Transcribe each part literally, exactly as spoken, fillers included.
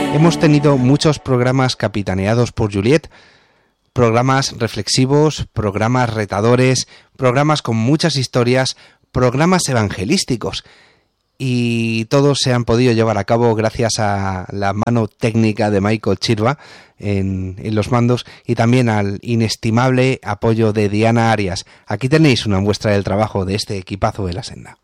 Hemos tenido muchos programas capitaneados por Juliet, programas reflexivos, programas retadores, programas con muchas historias, programas evangelísticos. Y todos se han podido llevar a cabo gracias a la mano técnica de Michael Chirva en, en los mandos y también al inestimable apoyo de Diana Arias. Aquí tenéis una muestra del trabajo de este equipazo de la senda.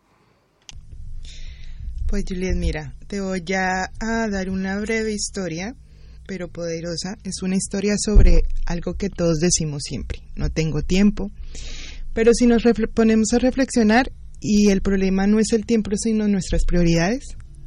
Pues Juliet, mira, te voy a, a dar una breve historia, pero poderosa. Es una historia sobre algo que todos decimos siempre: no tengo tiempo. Pero si nos refle- ponemos a reflexionar, y el problema no es el tiempo, sino nuestras prioridades.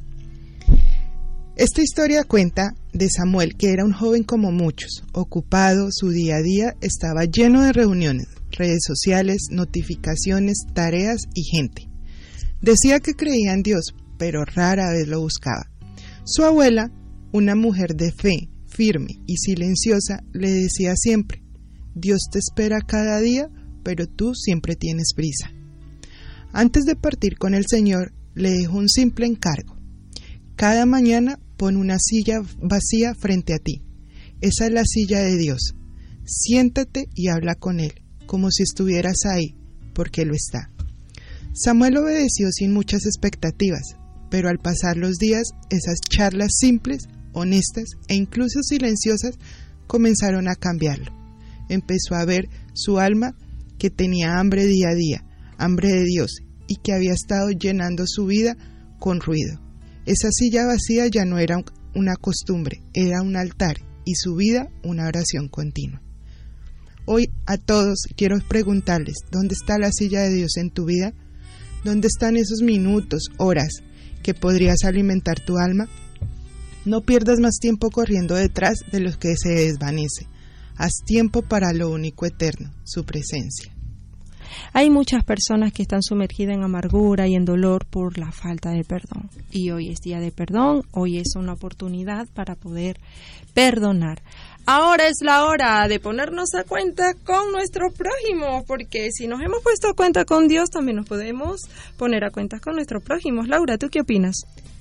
Esta historia cuenta de Samuel, que era un joven como muchos, ocupado. Su día a día estaba lleno de reuniones, redes sociales, notificaciones, tareas y gente. Decía que creía en Dios, pero rara vez lo buscaba. Su abuela, una mujer de fe, firme y silenciosa, le decía siempre: Dios te espera cada día, pero tú siempre tienes prisa. Antes de partir con el Señor, le dejó un simple encargo: cada mañana pon una silla vacía frente a ti. Esa es la silla de Dios. Siéntate y habla con Él, como si estuvieras ahí, porque lo está. Samuel obedeció sin muchas expectativas, pero al pasar los días, esas charlas simples, honestas e incluso silenciosas comenzaron a cambiarlo. Empezó a ver su alma, que tenía hambre día a día, hambre de Dios, y que había estado llenando su vida con ruido. Esa silla vacía ya no era una costumbre, era un altar, y su vida una oración continua. Hoy a todos quiero preguntarles: ¿dónde está la silla de Dios en tu vida? ¿Dónde están esos minutos, horas, que podrías alimentar tu alma? No pierdas más tiempo corriendo detrás de lo que se desvanece. Haz tiempo para lo único eterno, su presencia. Hay muchas personas que están sumergidas en amargura y en dolor por la falta de perdón. Y hoy es día de perdón, hoy es una oportunidad para poder perdonar. Ahora es la hora de ponernos a cuenta con nuestro prójimo, porque si nos hemos puesto a cuenta con Dios, también nos podemos poner a cuenta con nuestros prójimos. Laura, ¿tú qué opinas?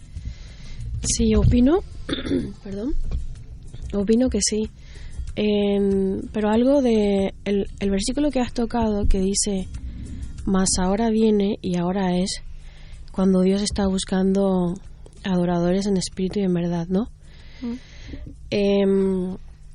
Sí, opino, perdón, opino que sí. Eh, pero algo de el, el versículo que has tocado, que dice: mas ahora viene y ahora es, cuando Dios está buscando adoradores en espíritu y en verdad, ¿no? Mm. Eh,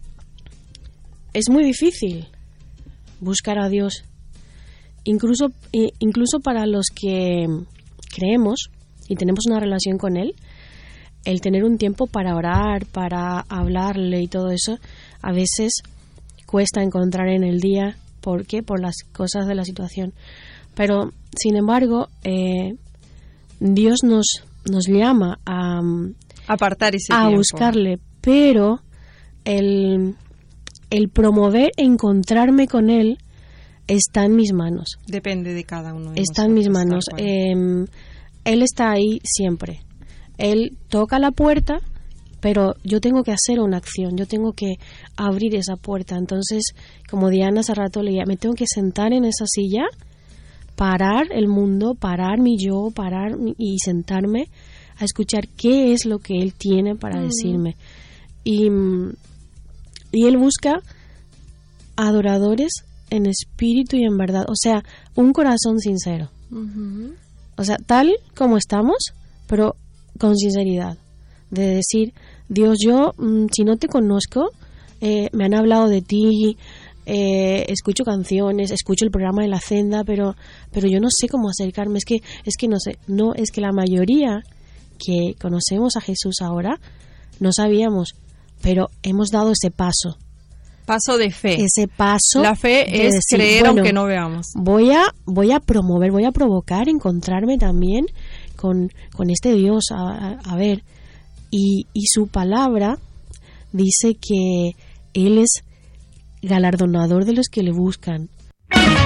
es muy difícil buscar a Dios, incluso, incluso para los que creemos y tenemos una relación con Él. El tener un tiempo para orar, para hablarle y todo eso, a veces cuesta encontrar en el día. ¿Por qué? Por las cosas de la situación. Pero, sin embargo, eh, Dios nos, nos llama a apartar ese a tiempo. buscarle, pero el, el promover encontrarme con Él está en mis manos. Depende de cada uno de Está nosotros, en mis manos. Eh, él está ahí siempre. Él toca la puerta, pero yo tengo que hacer una acción, yo tengo que abrir esa puerta. Entonces, como Diana hace rato leía, me tengo que sentar en esa silla, parar el mundo, parar mi yo, parar mi, y sentarme a escuchar qué es lo que Él tiene para uh-huh. decirme. Y, y Él busca adoradores en espíritu y en verdad, o sea, un corazón sincero. Uh-huh. O sea, tal como estamos, pero con sinceridad, de decir: Dios, yo mmm, si no te conozco, eh, me han hablado de ti, eh, escucho canciones, escucho el programa de la senda, pero pero yo no sé cómo acercarme. Es que es que no sé, no es que la mayoría que conocemos a Jesús ahora no sabíamos, pero hemos dado ese paso. Paso de fe. Ese paso. La fe es decir, creer bueno, aunque no veamos. Voy a voy a promover, voy a provocar, encontrarme también con, con este Dios, a, a, a ver, y, y su palabra dice que Él es galardonador de los que le buscan.